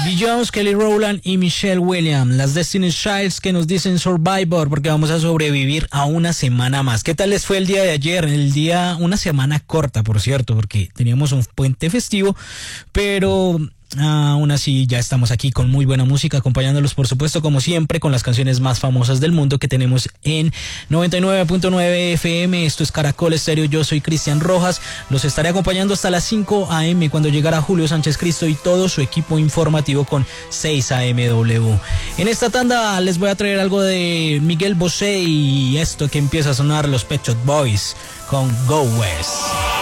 Davy Jones, Kelly Rowland y Michelle Williams, las Destiny's Childs, que nos dicen Survivor, porque vamos a sobrevivir a una semana más. ¿Qué tal les fue el día de ayer? Una semana corta, por cierto, porque teníamos un puente festivo, pero aún así ya estamos aquí con muy buena música, acompañándolos por supuesto como siempre con las canciones más famosas del mundo que tenemos en 99.9 FM. Esto es Caracol Estéreo, yo soy Cristian Rojas, los estaré acompañando hasta las 5 AM cuando llegará Julio Sánchez Cristo y todo su equipo informativo con 6 AMW. En esta tanda les voy a traer algo de Miguel Bosé y esto que empieza a sonar, los Pet Shop Boys con Go West.